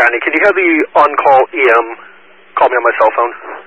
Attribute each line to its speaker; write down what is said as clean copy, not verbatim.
Speaker 1: County. Can you have the on-call EM call me on my cell phone?